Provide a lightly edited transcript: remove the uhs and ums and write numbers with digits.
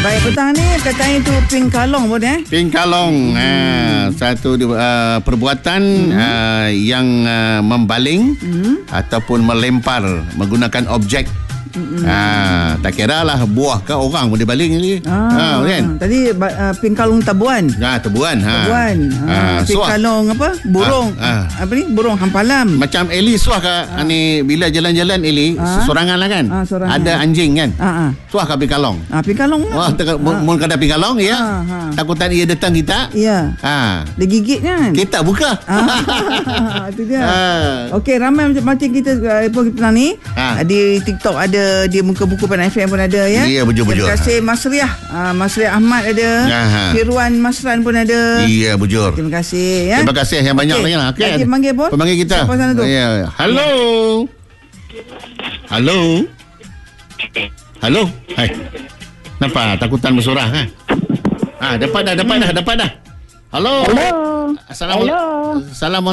Baik, petang ni katanya tu ping kalong pun Ping kalong. Satu perbuatan yang membaling ataupun melempar menggunakan objek. Tak kira lah buah ke orang pun dia baling ni. Kan? Tadi ping kalong tabuan. Tebuan. Tabuan. Ping kalong apa? Burung. Apa ni? Burung hampalam. Macam Eli suah ke ni bila jalan-jalan Eli sorangan lah kan. Sorangan. Ada anjing kan. Suah ke ping kalong. Ping kalong. Wah, mun kada ping kalong ya. Takutan ia datang kita. Ya. Dia gigit kan. Kita buka. Itu dia. Okey, ramai macam kita petang ni. Di TikTok ada, di muka buku Pan FM pun ada ya. Ya, bujur-bujur. Terima kasih Mas Riah. Mas Riah Ahmad ada. Firwan Masran pun ada. Ya, bujur. Terima kasih ya. Terima kasih yang banyak lagi lah. Lagi panggil pun. Pemanggil kita. Siapa sana tu? Ya. Halo. Halo. Hai. Nampak takutan bersorah kan? Dapat dah. Halo. Hello. Assalamualaikum.